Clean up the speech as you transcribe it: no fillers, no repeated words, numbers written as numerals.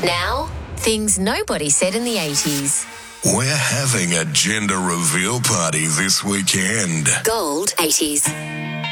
Now, things nobody said in the 80s. We're having a gender reveal party this weekend. Gold 80s.